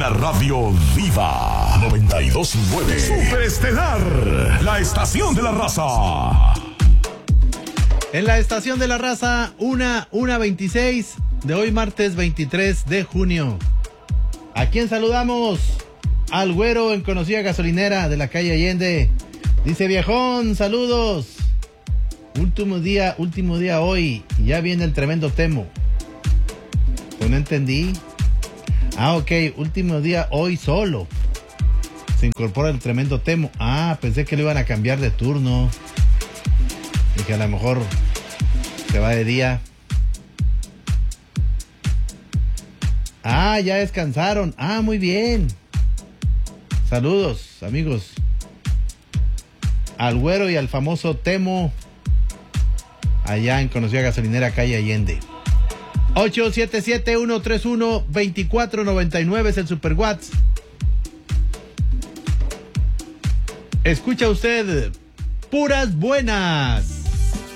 Una radio viva. 92.9. Superestelar. La estación de la raza. En la estación de la raza, 1:26 de hoy, martes 23 de junio. ¿A quién saludamos? Al güero en conocida gasolinera de la calle Allende. Dice: viejón, saludos. Último día hoy. Ya viene el tremendo Temo. Pues no entendí. Ok, último día hoy solo. Se incorpora el tremendo Temo. Pensé que lo iban a cambiar de turno. Y que a lo mejor se va de día. Ya descansaron. Muy bien. Saludos, amigos. Al güero y al famoso Temo. Allá en conocida gasolinera calle Allende. 877-131-2499 es el Super WhatsApp. Escucha usted puras buenas.